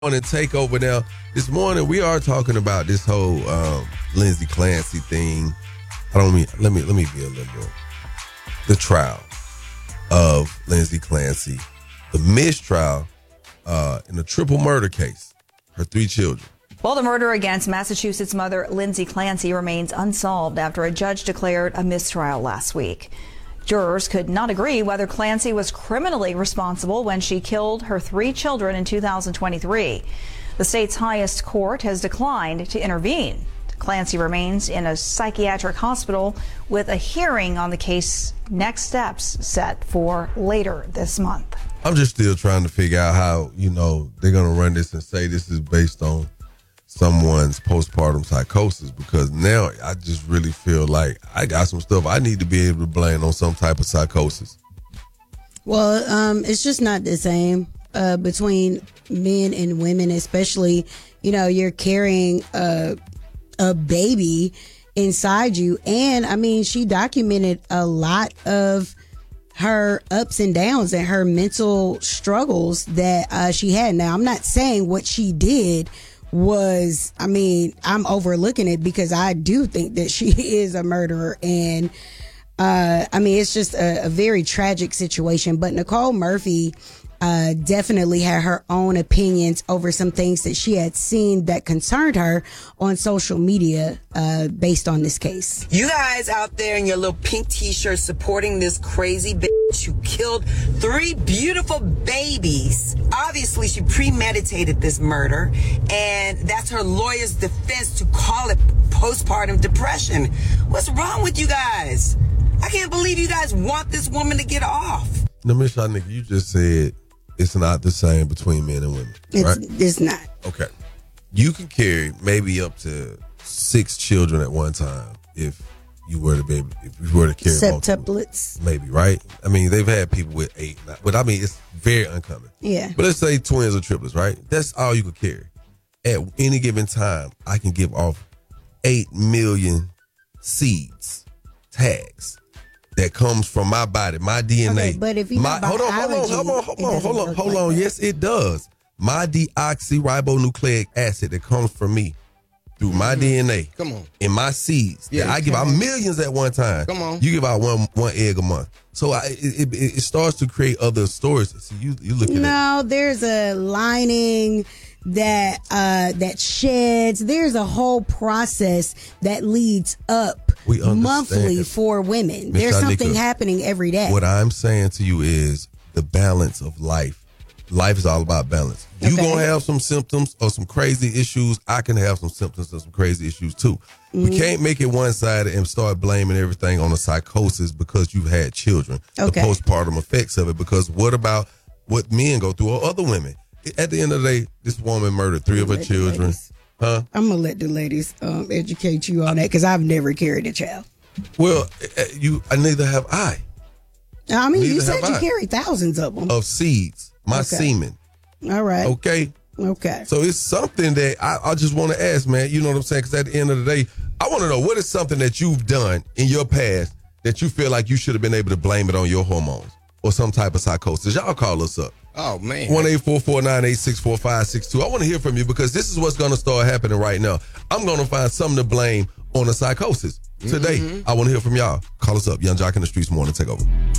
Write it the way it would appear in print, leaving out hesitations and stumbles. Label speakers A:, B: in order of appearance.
A: Morning takeover. Now, this morning we are talking about this whole Lindsay Clancy thing. Let me be a little more. The trial of Lindsay Clancy, the mistrial in a triple murder case, her 3 children.
B: Well, the murder against Massachusetts mother Lindsay Clancy remains unsolved after a judge declared a mistrial last week. Jurors could not agree whether Clancy was criminally responsible when she killed her 3 children in 2023. The state's highest court has declined to intervene. Clancy remains in a psychiatric hospital with a hearing on the case, next steps set for later this month.
A: I'm just still trying to figure out how, they're going to run this and say this is based on someone's postpartum psychosis, because now I just really feel like I got some stuff I need to be able to blame on some type of psychosis.
C: Well, it's just not the same between men and women, especially, you're carrying a baby inside you. And I mean, she documented a lot of her ups and downs and her mental struggles that she had. Now, I'm not saying what she did was, I'm overlooking it, because I do think that she is a murderer. And, it's just a very tragic situation. But Nicole Murphy definitely had her own opinions over some things that she had seen that concerned her on social media based on this case.
D: You guys out there in your little pink t-shirt supporting this crazy bitch who killed 3 beautiful babies. Obviously, she premeditated this murder, and that's her lawyer's defense to call it postpartum depression. What's wrong with you guys? I can't believe you guys want this woman to get off.
A: Now, Miss Shanika, you just said it's not the same between men and women, right?
C: It's not.
A: Okay. You can carry maybe up to 6 children at one time if you were to carry
C: septuplets.
A: Maybe, right? They've had people with 8, but it's very uncommon.
C: Yeah.
A: But let's say twins or triplets, right? That's all you could carry. At any given time, I can give off 8 million seeds, tags, that comes from my body, my DNA.
C: Okay, but if you
A: hold on. Yes, it does. My deoxyribonucleic acid that comes from me through my DNA.
E: Come on.
A: In my seeds. Yeah, I give out millions at one time.
E: Come on.
A: You give out one egg a month. So it starts to create other stories. So you looking at.
C: No, there's a lining that sheds. There's a whole process that leads up monthly for women. There's something happening every day.
A: What I'm saying to you is the balance of life. Life is all about balance. You gonna have some symptoms or some crazy issues. I can have some symptoms and some crazy issues too. Mm-hmm. We can't make it one-sided and start blaming everything on a psychosis because you've had children. The postpartum effects of it. Because what about what men go through or other women? At the end of the day, this woman murdered 3 of her children.
C: I'm going to let the ladies educate you on that, because I've never carried a child.
A: Well, neither have I.
C: You said you carry thousands of them.
A: Of seeds. My semen.
C: All right.
A: Okay. So it's something that I just want to ask, man. You know what I'm saying? Because at the end of the day, I want to know, what is something that you've done in your past that you feel like you should have been able to blame it on your hormones or some type of psychosis? Y'all call us up.
E: Oh, man.
A: 1-844-986-4562. I want to hear from you, because this is what's going to start happening right now. I'm going to find something to blame on a psychosis today. I want to hear from y'all. Call us up. Young Jock in the Streets Morning Takeover.